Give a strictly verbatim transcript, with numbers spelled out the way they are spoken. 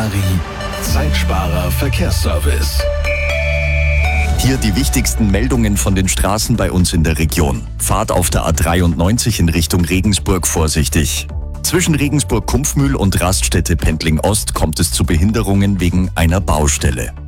Charivari, Zeitsparer Verkehrsservice. Hier die wichtigsten Meldungen von den Straßen bei uns in der Region. Fahrt auf der A dreiundneunzig in Richtung Regensburg vorsichtig. Zwischen Regensburg-Kumpfmühl und Raststätte Pendling Ost kommt es zu Behinderungen wegen einer Baustelle.